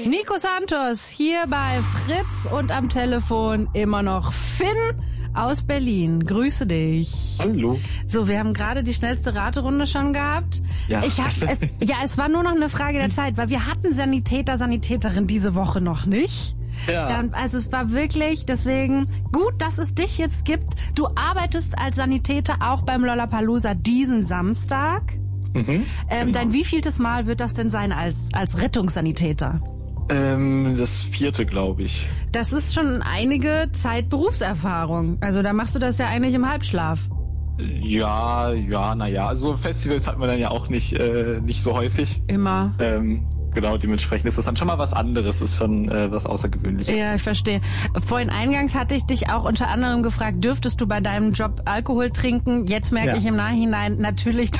Nico Santos hier bei Fritz und am Telefon immer noch Finn aus Berlin. Grüße dich. Hallo. So, wir haben gerade die schnellste Raterunde schon gehabt. Ja. Es war nur noch eine Frage der Zeit, weil wir hatten Sanitäterin diese Woche noch nicht. Ja. Also es war wirklich, deswegen gut, dass es dich jetzt gibt. Du arbeitest als Sanitäter auch beim Lollapalooza diesen Samstag. Genau. Dein wievieltes Mal wird das denn sein als Rettungssanitäter? Das 4., glaube ich. Das ist schon einige Zeit Berufserfahrung. Also da machst du das ja eigentlich im Halbschlaf. Ja, naja. Also Festivals hat man dann ja auch nicht so häufig. Immer. Genau, dementsprechend ist das dann schon mal was anderes, ist schon was Außergewöhnliches. Ja, ich verstehe. Vorhin eingangs hatte ich dich auch unter anderem gefragt, dürftest du bei deinem Job Alkohol trinken? Jetzt merke ich im Nachhinein, natürlich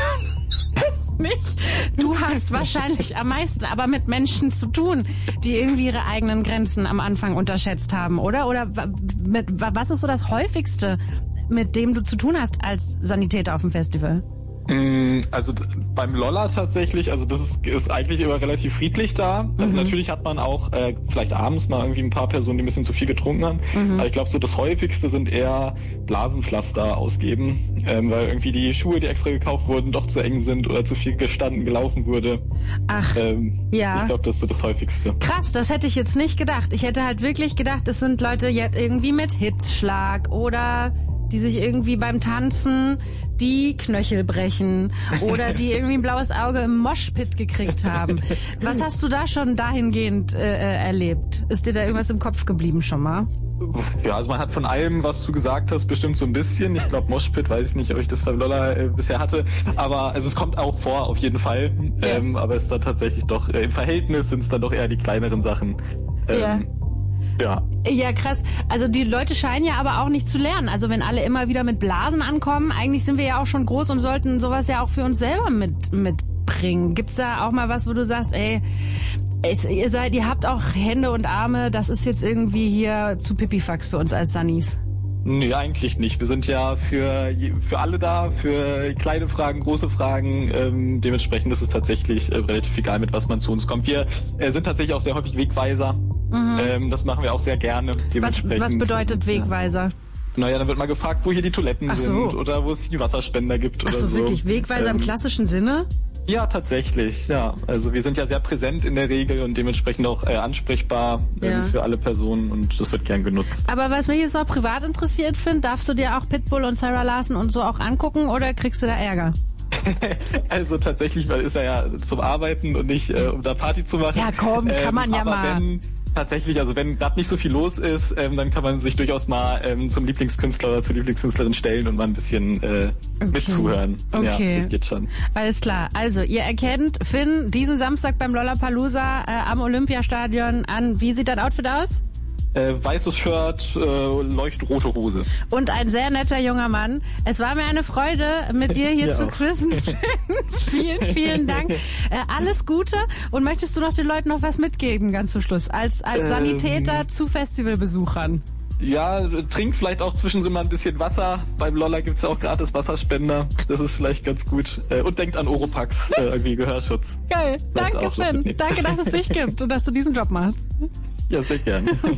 nicht. Du hast wahrscheinlich am meisten aber mit Menschen zu tun, die irgendwie ihre eigenen Grenzen am Anfang unterschätzt haben, oder? Oder was ist so das Häufigste, mit dem du zu tun hast als Sanitäter auf dem Festival? Also beim Lolla tatsächlich, also das ist eigentlich immer relativ friedlich da. Also natürlich hat man auch vielleicht abends mal irgendwie ein paar Personen, die ein bisschen zu viel getrunken haben. Aber ich glaube, so das häufigste sind eher Blasenpflaster ausgeben, weil irgendwie die Schuhe, die extra gekauft wurden, doch zu eng sind oder zu viel gelaufen wurde. Ach, ja. Ich glaube, das ist so das häufigste. Krass, das hätte ich jetzt nicht gedacht. Ich hätte halt wirklich gedacht, es sind Leute jetzt irgendwie mit Hitzschlag oder die sich irgendwie beim Tanzen die Knöchel brechen oder die irgendwie ein blaues Auge im Moshpit gekriegt haben. Was hast du da schon dahingehend erlebt? Ist dir da irgendwas im Kopf geblieben schon mal? Ja, also man hat von allem, was du gesagt hast, bestimmt so ein bisschen. Ich glaube, Moshpit, weiß ich nicht, ob ich das beim Lolla bisher hatte. Aber also es kommt auch vor, auf jeden Fall. Ja. Aber es ist dann tatsächlich doch, im Verhältnis sind es dann doch eher die kleineren Sachen. Ja. Ja. Ja, krass. Also die Leute scheinen ja aber auch nicht zu lernen. Also wenn alle immer wieder mit Blasen ankommen, eigentlich sind wir ja auch schon groß und sollten sowas ja auch für uns selber mitbringen. Gibt's da auch mal was, wo du sagst, ey, ihr habt auch Hände und Arme, das ist jetzt irgendwie hier zu Pipifax für uns als Sunnies? Nee, eigentlich nicht. Wir sind ja für alle da, für kleine Fragen, große Fragen. Dementsprechend ist es tatsächlich relativ egal, mit was man zu uns kommt. Wir sind tatsächlich auch sehr häufig Wegweiser. Das machen wir auch sehr gerne. Was bedeutet Wegweiser? Naja, dann wird mal gefragt, wo hier die Toiletten sind oder wo es die Wasserspender gibt oder so. Ach so, wirklich Wegweiser im klassischen Sinne? Ja, tatsächlich, ja. Also wir sind ja sehr präsent in der Regel und dementsprechend auch ansprechbar für alle Personen und das wird gern genutzt. Aber was mich jetzt auch privat interessiert finde, darfst du dir auch Pitbull und Sarah Larson und so auch angucken oder kriegst du da Ärger? Also tatsächlich, weil ist er ja zum Arbeiten und nicht um da Party zu machen. Ja komm, kann man ja mal. Tatsächlich, also wenn gerade nicht so viel los ist, dann kann man sich durchaus mal zum Lieblingskünstler oder zur Lieblingskünstlerin stellen und mal ein bisschen mitzuhören. Okay. Ja, das geht schon. Alles klar. Also, ihr erkennt Finn diesen Samstag beim Lollapalooza am Olympiastadion an. Wie sieht dein Outfit aus? Weißes Shirt, leuchtrote Hose. Und ein sehr netter junger Mann. Es war mir eine Freude, mit dir hier zu quizzen. Vielen, vielen Dank. Alles Gute. Und möchtest du noch den Leuten noch was mitgeben, ganz zum Schluss, als Sanitäter zu Festivalbesuchern? Ja, trink vielleicht auch zwischendrin mal ein bisschen Wasser. Beim Lolla gibt's ja auch gratis Wasserspender. Das ist vielleicht ganz gut. Und denkt an Oropax, irgendwie Gehörschutz. Geil. Danke, Finn. Danke, dass es dich gibt und dass du diesen Job machst. Ja, sehr gern.